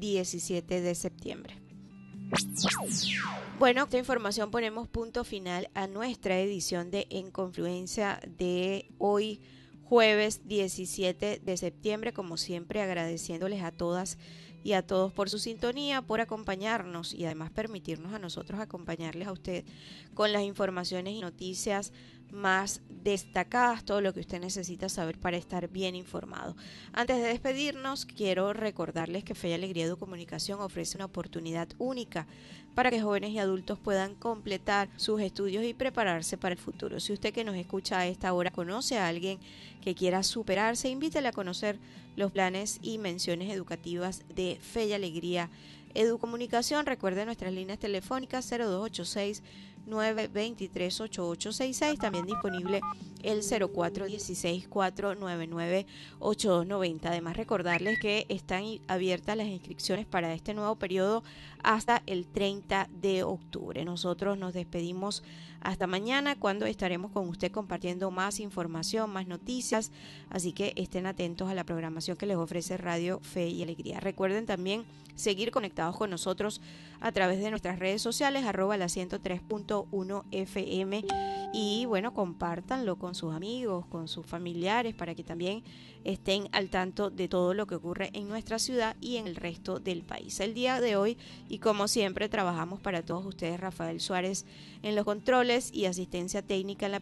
17 de septiembre. Bueno, esta información ponemos punto final a nuestra edición de En Confluencia de hoy, jueves 17 de septiembre, como siempre agradeciéndoles a todas y a todos por su sintonía, por acompañarnos y además permitirnos a nosotros acompañarles a usted con las informaciones y noticias más destacadas, todo lo que usted necesita saber para estar bien informado. Antes de despedirnos, quiero recordarles que Fe y Alegría Educomunicación ofrece una oportunidad única para que jóvenes y adultos puedan completar sus estudios y prepararse para el futuro. Si usted que nos escucha a esta hora conoce a alguien que quiera superarse, invítele a conocer los planes y menciones educativas de Fe y Alegría Educomunicación. Recuerde nuestras líneas telefónicas 0286 923 8866, también disponible el 0416 499 8290. Además, recordarles que están abiertas las inscripciones para este nuevo periodo hasta el 30 de octubre. Nosotros nos despedimos hasta mañana, cuando estaremos con usted compartiendo más información, más noticias, así que estén atentos a la programación que les ofrece Radio Fe y Alegría. Recuerden también seguir conectados con nosotros a través de nuestras redes sociales, @la 103.1 FM, y bueno, compártanlo con sus amigos, con sus familiares, para que también estén al tanto de todo lo que ocurre en nuestra ciudad y en el resto del país. El día de hoy, y como siempre, trabajamos para todos ustedes Rafael Suárez en los controles y asistencia técnica en la